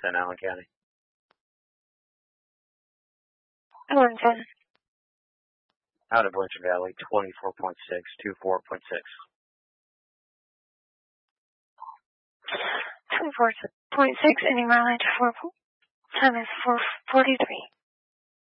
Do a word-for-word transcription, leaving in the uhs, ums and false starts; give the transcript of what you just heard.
in Allen County. Allen ten. Out of Blanchard Valley, twenty-four point six, twenty-four point six. twenty-four point six, ending my line to four. Time is four forty-three.